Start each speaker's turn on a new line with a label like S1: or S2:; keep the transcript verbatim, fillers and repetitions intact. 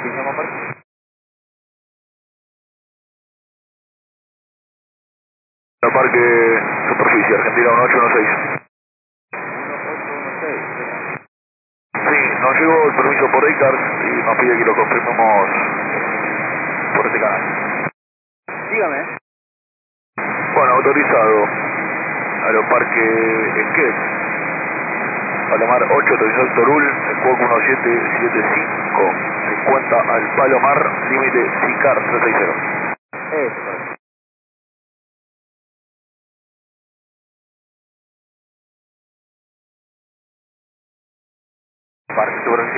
S1: llama Parque.
S2: Parque, superficie, Argentina uno ocho uno seis.
S1: uno ocho uno seis, espera.
S2: Sí, nos llegó el permiso por Ricard y nos pide que lo confirmemos por este canal.
S1: Dígame.
S2: Bueno, autorizado. Aeroparque Esquet. Palomar ocho, autorización Torul, Squawk uno siete siete cinco, cincuenta al Palomar, límite SICAR trescientos sesenta.
S1: Eso,